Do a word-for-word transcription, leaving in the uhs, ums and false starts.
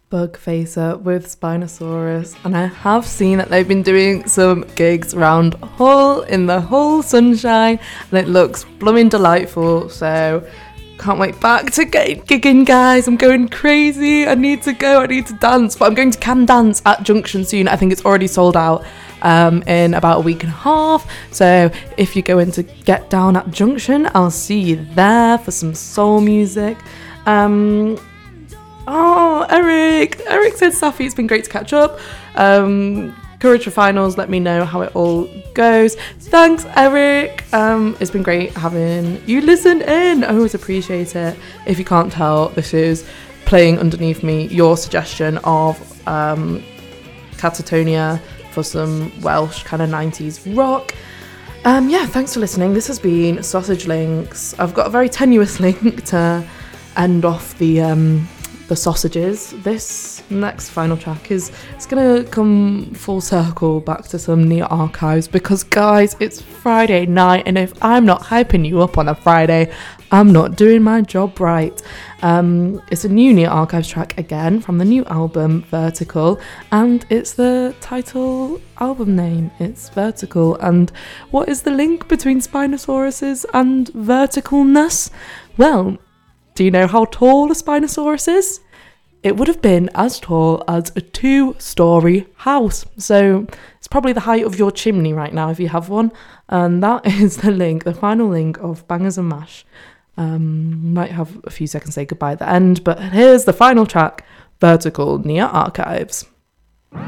Bugfacer with Spinosaurus, and I have seen that they've been doing some gigs around Hull in the Hull sunshine, and it looks blooming delightful, so can't wait back to get gigging, guys. I'm going crazy. I need to go, I need to dance, but I'm going to Can Dance at Junction soon. I think it's already sold out um, in about a week and a half, so if you're going to get down at Junction, I'll see you there for some soul music. Um, oh, Eric, Eric said, Safi, it's been great to catch up. Um, Courage for finals, let me know how it all goes. Thanks, Eric. Um, it's been great having you listen in. I always appreciate it. If you can't tell, this is playing underneath me your suggestion of um, Catatonia for some Welsh kind of nineties rock. Um, yeah, thanks for listening. This has been Sausage Links. I've got a very tenuous link to end off the um, the sausages. This next final track is it's gonna come full circle back to some Nia Archives, because guys, it's Friday night, and if I'm not hyping you up on a Friday, I'm not doing my job right. Um, it's a new Nia Archives track again from the new album Vertical, and it's the title album name. It's Vertical. And what is the link between Spinosauruses and verticalness? Well, do you know how tall a Spinosaurus is? It would have been as tall as a two-storey house. So it's probably the height of your chimney right now if you have one. And that is the link, the final link of Bangers and Mash. Um, might have a few seconds to say goodbye at the end, but here's the final track, Vertical, Nia Archives.